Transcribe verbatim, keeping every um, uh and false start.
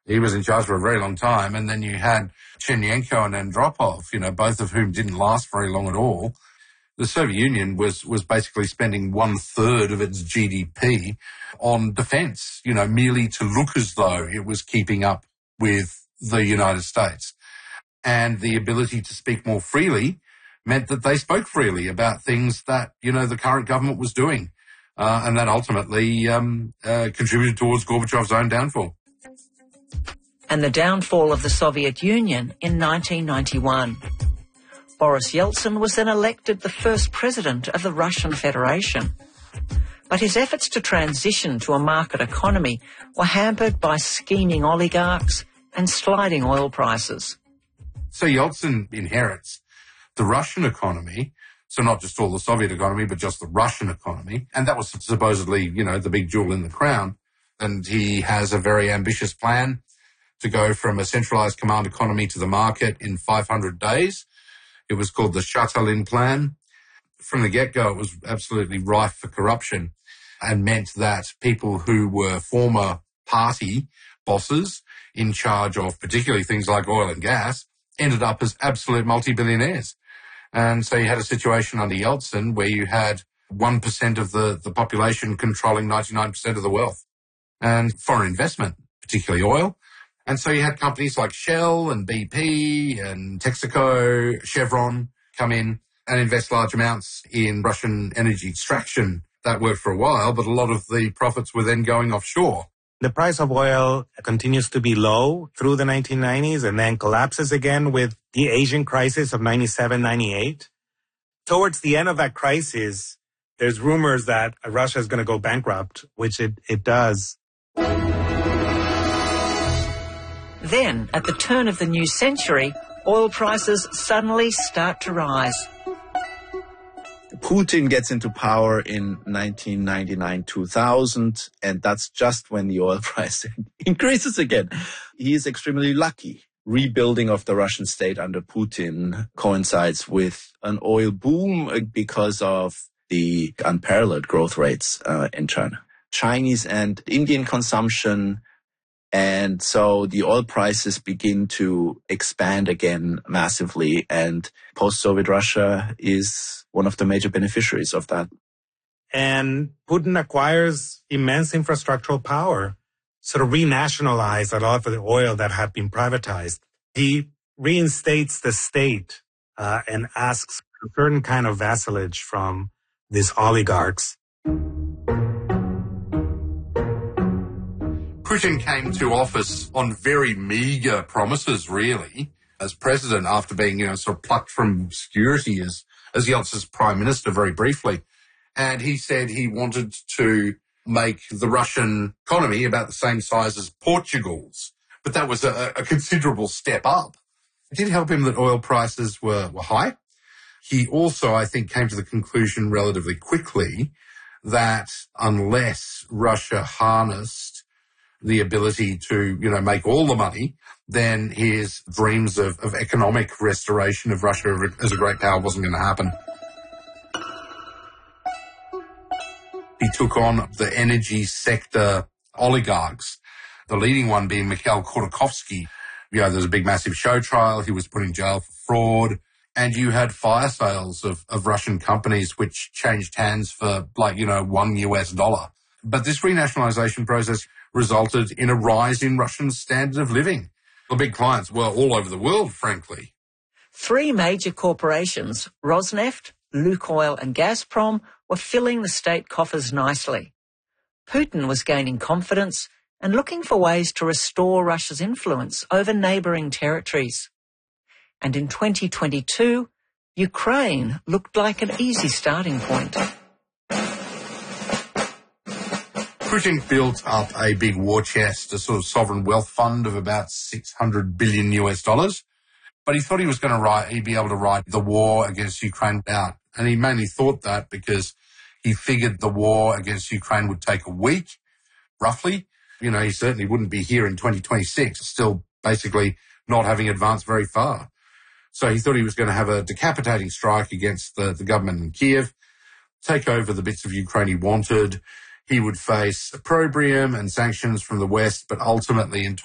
He was in charge for a very long time. And then you had Chernenko and Andropov, you know, both of whom didn't last very long at all. The Soviet Union was, was basically spending one third of its G D P on defense, you know, merely to look as though it was keeping up with the United States. And the ability to speak more freely meant that they spoke freely about things that, you know, the current government was doing. Uh, and that ultimately um, uh, contributed towards Gorbachev's own downfall. And the downfall of the Soviet Union in nineteen ninety-one. Boris Yeltsin was then elected the first president of the Russian Federation. But his efforts to transition to a market economy were hampered by scheming oligarchs and sliding oil prices. So Yeltsin inherits the Russian economy, so not just all the Soviet economy, but just the Russian economy. And that was supposedly, you know, the big jewel in the crown. And he has a very ambitious plan to go from a centralized command economy to the market in five hundred days. It was called the Shatalin Plan. From the get-go, it was absolutely rife for corruption and meant that people who were former party bosses in charge of particularly things like oil and gas ended up as absolute multi-billionaires. And so you had a situation under Yeltsin where you had one percent of the, the population controlling ninety-nine percent of the wealth and foreign investment, particularly oil. And so you had companies like Shell and B P and Texaco, Chevron come in and invest large amounts in Russian energy extraction. That worked for a while, but a lot of the profits were then going offshore. The price of oil continues to be low through the nineteen nineties and then collapses again with the Asian crisis of ninety-seven, ninety-eight. Towards the end of that crisis, there's rumors that Russia is going to go bankrupt, which it, it does. Then, at the turn of the new century, oil prices suddenly start to rise. Putin gets into power in nineteen ninety-nine, two thousand, and that's just when the oil price increases again. He is extremely lucky. Rebuilding of the Russian state under Putin coincides with an oil boom because of the unparalleled growth rates uh, in China. Chinese and Indian consumption. And so the oil prices begin to expand again massively, and post-Soviet Russia is one of the major beneficiaries of that. And Putin acquires immense infrastructural power, sort of renationalized a lot of the oil that had been privatized. He reinstates the state uh, and asks for a certain kind of vassalage from these oligarchs. Putin came to office on very meagre promises, really, as president after being, you know, sort of plucked from obscurity as, as Yeltsin's prime minister very briefly. And he said he wanted to make the Russian economy about the same size as Portugal's. But that was a, a considerable step up. It did help him that oil prices were, were high. He also, I think, came to the conclusion relatively quickly that unless Russia harnessed the ability to, you know, make all the money, then his dreams of, of economic restoration of Russia as a great power wasn't going to happen. He took on the energy sector oligarchs, the leading one being Mikhail Khodorkovsky. You know, there was a big, massive show trial. He was put in jail for fraud. And you had fire sales of, of Russian companies which changed hands for, like, you know, one U S dollar. But this renationalization process resulted in a rise in Russian standard of living. The big clients were all over the world, frankly. Three major corporations, Rosneft, Lukoil and Gazprom, were filling the state coffers nicely. Putin was gaining confidence and looking for ways to restore Russia's influence over neighbouring territories. And in twenty twenty-two, Ukraine looked like an easy starting point. Putin built up a big war chest, a sort of sovereign wealth fund of about six hundred billion U S dollars. But he thought he was going to ride, he'd be able to ride the war against Ukraine out. And he mainly thought that because he figured the war against Ukraine would take a week, roughly. You know, he certainly wouldn't be here in twenty twenty-six, still basically not having advanced very far. So he thought he was going to have a decapitating strike against the, the government in Kiev, take over the bits of Ukraine he wanted. He would face opprobrium and sanctions from the West, but ultimately in